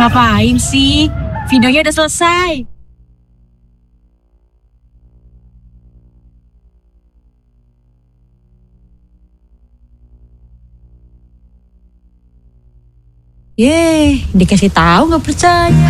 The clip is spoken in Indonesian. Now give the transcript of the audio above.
Ngapain sih? Videonya udah selesai. Dikasih tahu nggak percaya.